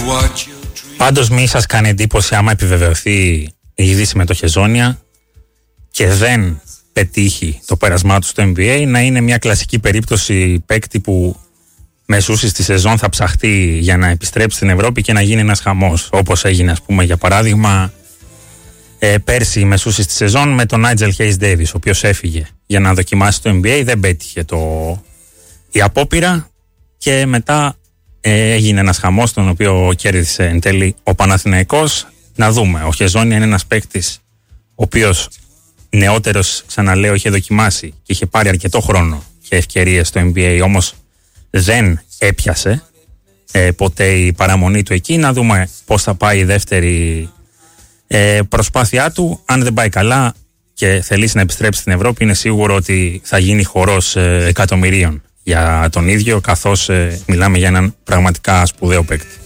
Πάντως μη σας κάνει εντύπωση άμα επιβεβαιωθεί η είδηση με το Χεζόνια και δεν πετύχει το πέρασμά του στο NBA, να είναι μια κλασική περίπτωση παίκτη που μεσούσης τη σεζόν θα ψαχτεί για να επιστρέψει στην Ευρώπη και να γίνει ένας χαμός, όπως έγινε ας πούμε για παράδειγμα πέρσι μεσούσης τη σεζόν με τον Nigel Hayes Davis, ο οποίος έφυγε για να δοκιμάσει το NBA, δεν πέτυχε η απόπειρα και μετά έγινε ένας χαμός τον οποίο κέρδισε εν τέλει ο Παναθηναϊκός. Να δούμε, ο Χεζόνια είναι ένας παίκτης ο οποίος νεότερος, ξαναλέω, είχε δοκιμάσει και είχε πάρει αρκετό χρόνο και ευκαιρίες στο NBA, όμως δεν έπιασε ποτέ η παραμονή του εκεί. Να δούμε πώς θα πάει η δεύτερη προσπάθειά του. Αν δεν πάει καλά και θελήσει να επιστρέψει στην Ευρώπη, είναι σίγουρο ότι θα γίνει χορός εκατομμυρίων για τον ίδιο, καθώς μιλάμε για έναν πραγματικά σπουδαίο παίκτη.